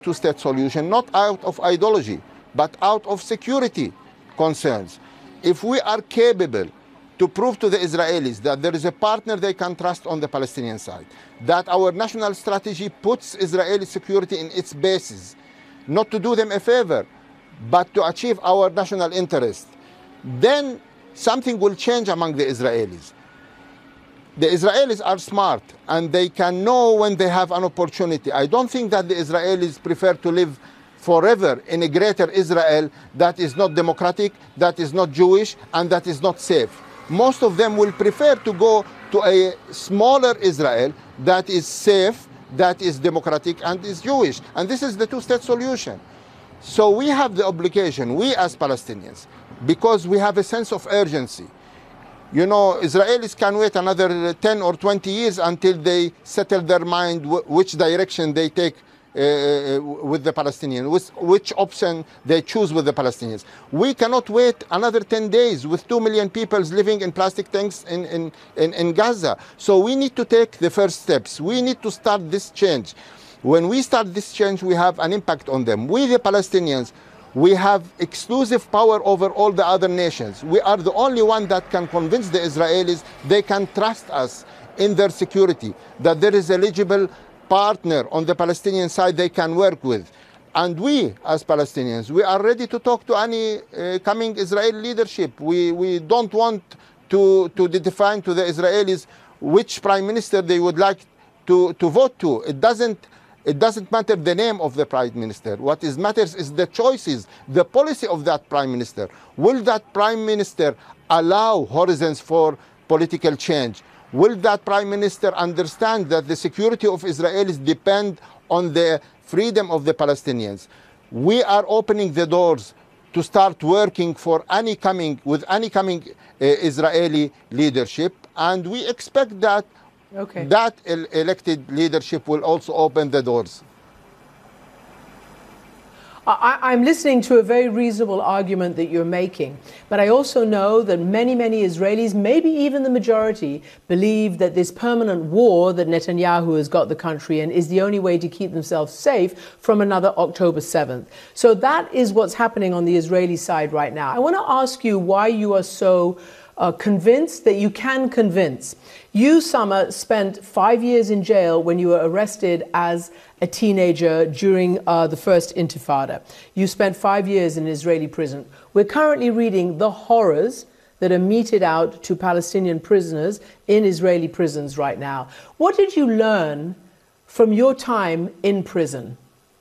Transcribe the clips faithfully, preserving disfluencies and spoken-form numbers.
two-state solution, not out of ideology, but out of security concerns. If we are capable to prove to the Israelis that there is a partner they can trust on the Palestinian side, that our national strategy puts Israeli security in its basis, not to do them a favor, but to achieve our national interest, then something will change among the Israelis. The Israelis are smart and they can know when they have an opportunity. I don't think that the Israelis prefer to live forever in a greater Israel that is not democratic, that is not Jewish, and that is not safe. Most of them will prefer to go to a smaller Israel that is safe, that is democratic, and is Jewish. And this is the two-state solution. So we have the obligation, we as Palestinians, because we have a sense of urgency. You know, Israelis can wait another ten or twenty years until they settle their mind which direction they take uh, with the Palestinians, which, which option they choose with the Palestinians. We cannot wait another ten days with two million people living in plastic tanks in, in, in, in Gaza. So we need to take the first steps. We need to start this change. When we start this change, we have an impact on them. We, the Palestinians, we have exclusive power over all the other nations. We are the only one that can convince the Israelis they can trust us in their security, that there is a legible partner on the Palestinian side they can work with. And we, as Palestinians, we are ready to talk to any uh, coming Israeli leadership. We, we don't want to, to define to the Israelis which prime minister they would like to, to vote to. It doesn't It doesn't matter the name of the prime minister. What is matters is the choices, the policy of that prime minister. Will that prime minister allow horizons for political change? Will that prime minister understand that the security of Israelis depend on the freedom of the Palestinians? We are opening the doors to start working for any coming, with any coming uh, Israeli leadership, and we expect that Okay. that el elected leadership will also open the doors. I, I'm listening to a very reasonable argument that you're making, but I also know that many, many Israelis, maybe even the majority, believe that this permanent war that Netanyahu has got the country in is the only way to keep themselves safe from another October seventh. So that is what's happening on the Israeli side right now. I want to ask you why you are so Uh, convinced that you can convince. You, Summer, spent five years in jail when you were arrested as a teenager during uh, the first Intifada. You spent five years in an Israeli prison. We're currently reading the horrors that are meted out to Palestinian prisoners in Israeli prisons right now. What did you learn from your time in prison?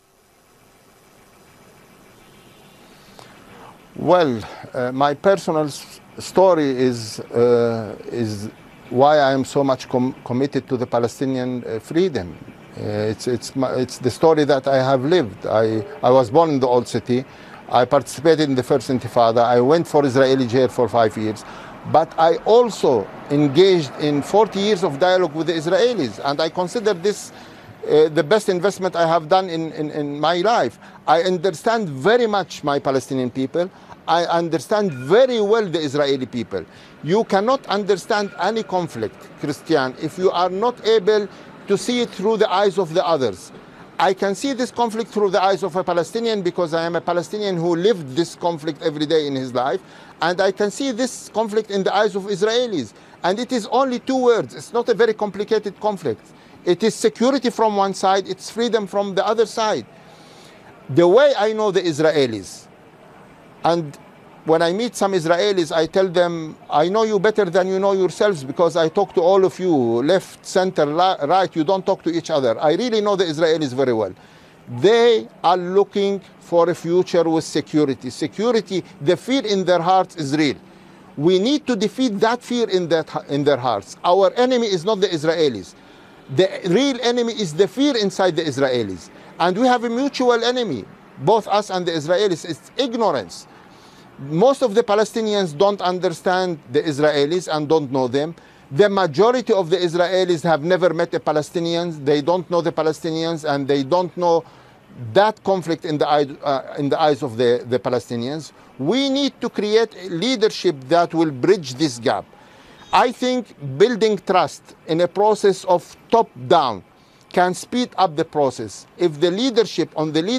Well, uh, my personal story is uh, is why I am so much com committed to the Palestinian uh, freedom. Uh, it's it's my, it's the story that I have lived. I I was born in the Old City. I participated in the first Intifada. I went for Israeli jail for five years, but I also engaged in forty years of dialogue with the Israelis, and I consider this uh, the best investment I have done in, in in my life. I understand very much my Palestinian people. I understand very well the Israeli people. You cannot understand any conflict, Christian, if you are not able to see it through the eyes of the others. I can see this conflict through the eyes of a Palestinian because I am a Palestinian who lived this conflict every day in his life. And I can see this conflict in the eyes of Israelis. And it is only two words. It's not a very complicated conflict. It is security from one side, it's freedom from the other side. The way I know the Israelis, and when I meet some Israelis, I tell them, I know you better than you know yourselves because I talk to all of you, left, center, right, you don't talk to each other. I really know the Israelis very well. They are looking for a future with security. Security, the fear in their hearts is real. We need to defeat that fear in, that, in their hearts. Our enemy is not the Israelis. The real enemy is the fear inside the Israelis. And we have a mutual enemy, both us and the Israelis. It's ignorance. Most of the Palestinians don't understand the Israelis and don't know them. The majority of the Israelis have never met the Palestinians. They don't know the Palestinians, and they don't know that conflict in the, eye, uh, in the eyes of the, the Palestinians. We need to create a leadership that will bridge this gap. I think building trust in a process of top-down can speed up the process if the leadership on the leadership